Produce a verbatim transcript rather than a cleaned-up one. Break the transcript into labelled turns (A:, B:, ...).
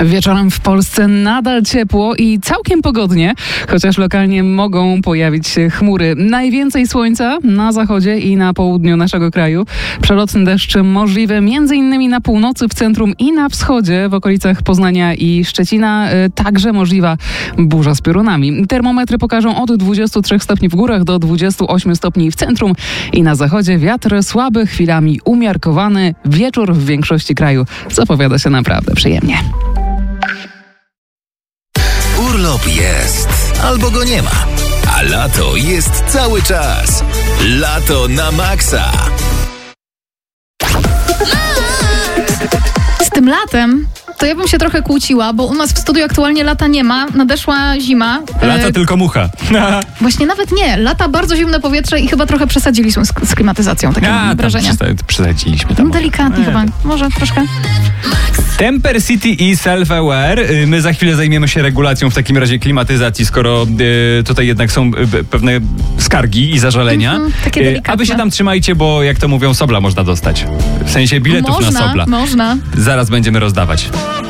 A: Wieczorem w Polsce nadal ciepło i całkiem pogodnie, chociaż lokalnie mogą pojawić się chmury. Najwięcej słońca na zachodzie i na południu naszego kraju. Przelotny deszcz możliwy m.in. na północy, w centrum i na wschodzie, w okolicach Poznania i Szczecina. Także możliwa burza z piorunami. Termometry pokażą od dwudziestu trzech stopni w górach do dwudziestu ośmiu stopni w centrum i na zachodzie. Wiatr słaby, chwilami umiarkowany. Wieczór w większości kraju zapowiada się naprawdę przyjemnie.
B: Urlop jest, albo go nie ma, a lato jest cały czas. Lato na maksa.
C: Z tym latem to ja bym się trochę kłóciła, bo u nas w studiu aktualnie lata nie ma, nadeszła zima.
D: Lata
C: e...
D: tylko mucha.
C: Właśnie nawet nie, lata bardzo zimne powietrze i chyba trochę przesadziliśmy z, z klimatyzacją, takie mam wrażenie.
D: Przesadziliśmy tam.
C: No delikatnie
D: nie,
C: chyba,
D: to...
C: może troszkę.
D: Temper City i Self-Aware. My za chwilę zajmiemy się regulacją w takim razie klimatyzacji, skoro y, tutaj jednak są y, pewne skargi i zażalenia. Mm-hmm,
C: takie delikatne.
D: A wy się tam trzymajcie, bo jak to mówią, Sobla można dostać. W sensie biletów
C: można,
D: na Sobla.
C: Można,
D: Zaraz będziemy rozdawać.